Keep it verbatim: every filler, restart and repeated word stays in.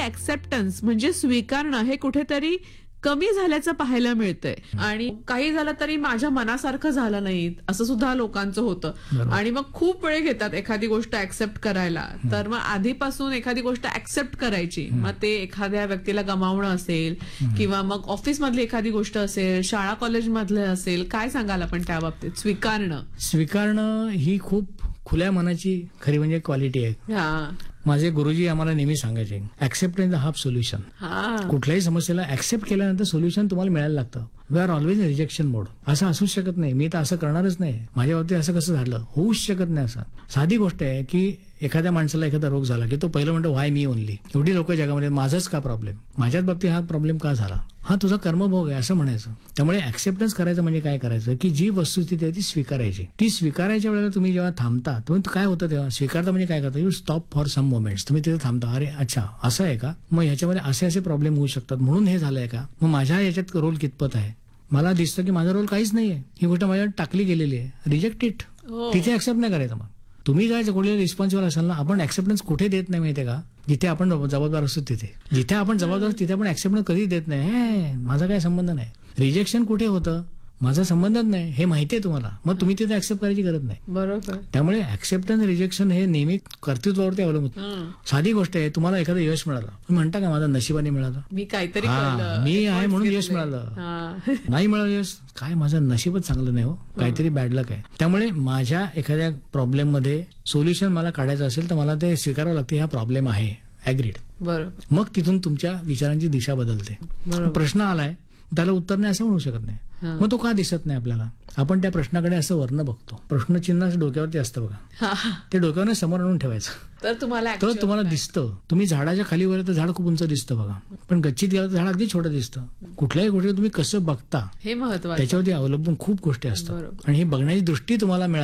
Acceptance म्हणजे स्वीकारणं हे कुठेतरी कमी झाल्याचं पाहायला मिळतंय. आणि काही झालं तरी माझ्या मनासारखं झालं नाही असं सुद्धा लोकांचं होतं. आणि मग खूप वेळ घेतात एखादी गोष्ट ऍक्सेप्ट करायला. तर मग आधीपासून एखादी गोष्ट ऍक्सेप्ट करायची, मग ते एखाद्या व्यक्तीला गमावणं असेल किंवा मग ऑफिस मधली एखादी गोष्ट असेल, शाळा कॉलेज मधलं असेल, काय सांगाल आपण त्या बाबतीत? स्वीकारणं स्वीकारणं ही खूप खुल्या मनाची खरी म्हणजे क्वालिटी आहे. हा माझे गुरुजी आम्हाला नेहमी सांगायचे, ऍक्सेप्टन्स द हाफ सोल्युशन. हा कुठल्याही समस्येला ऍक्सेप्ट केल्यानंतर सोल्युशन तुम्हाला मिळायला लागतं. We R always in rejection मोड. असं असूच शकत नाही, मी तर असं करणारच नाही, माझ्या बाबतीत असं कसं झालं, होऊच शकत नाही. असं साधी गोष्ट आहे की एखाद्या माणसाला एखादा रोग झाला की तो पहिलं म्हणतो व्हाय मी ओनली, एवढी लोक जगामध्ये, माझाच का प्रॉब्लेम, माझ्याच बाबतीत हा प्रॉब्लेम का झाला, हा तुझा कर्मभोग आहे असं म्हणायचं. त्यामुळे ऍक्सेप्टन्स करायचं म्हणजे काय करायचं की जी वस्तुस्थिती आहे ती स्वीकारायची. ती स्वीकारायच्या वेळेला तुम्ही जेव्हा थांबता तुम्ही काय होतं तेव्हा स्वीकारता म्हणजे काय करता, you stop for some moments. तुम्ही तिथे थांबता, अरे अच्छा असं आहे का, मग ह्याच्यामध्ये असे असे प्रॉब्लेम होऊ शकतात म्हणून हे झालंय का, मग माझ्या याच्यात रोल कितपत आहे, मला दिसतं की माझा रोल काहीच नाहीये, ही गोष्ट माझ्यावर टाकली गेलेली आहे, रिजेक्ट इट. तिथे ऍक्सेप्ट नाही करायचं. मग तुम्ही जर कोणत्या रिस्पॉन्सिबल असाल ना, आपण ऍक्सेप्टन्स कुठे देत नाही माहितीये का, जिथे आपण जबाबदार असतो तिथे. जिथे आपण जबाबदार असतो तिथे आपण ऍक्सेप्टन्स कधीच देत नाही. हे माझा काय संबंध नाही. रिजेक्शन कुठे होतं, माझा संबंधच नाही हे माहितीये तुम्हाला, मग तुम्ही तिथे ऍक्सेप्ट करायची गरज नाही. बरोबर. त्यामुळे ऍक्सेप्टन्स रिजेक्शन हे नेहमी कर्तृत्वावरती अवलंबून. साधी गोष्ट आहे, तुम्हाला एखादं यश मिळालं, तुम्ही म्हणता का माझा नशिबाने मिळालं, मी काहीतरी हा मी आहे म्हणून यश मिळालं, नाही मिळालं यश काय माझं नशीबच चांगलं नाही हो, काहीतरी बॅड लक आहे. त्यामुळे माझ्या एखाद्या प्रॉब्लेम मध्ये सोल्युशन मला काढायचं असेल तर मला ते स्वीकारावं लागते, हा प्रॉब्लेम आहे, ऍग्रीड. बरोबर. मग तिथून तुमच्या विचारांची दिशा बदलते. प्रश्न आलाय त्याला उत्तर नाही असं म्हणू शकत नाही. मग तो का दिसत नाही आपल्याला, आपण त्या प्रश्नाकडे असं वर्ण बघतो, प्रश्नचिन्ह डोक्यावरती असतं बघा, ते डोक्यावर समोर आणून ठेवायचं, तर तुम्हाला तर तुम्हाला दिसतं. तुम्ही झाडाच्या खाली वर तर झाड खूप उंच दिसतं बघा, पण गच्चीत गेलं तर झाड अगदी छोटं दिसतं. कुठल्याही गोष्टी तुम्ही कसं बघता हे महत्वाचं, त्याच्यावरती अवलंबून खूप गोष्टी असतात. आणि ही बघण्याची दृष्टी तुम्हाला मिळाली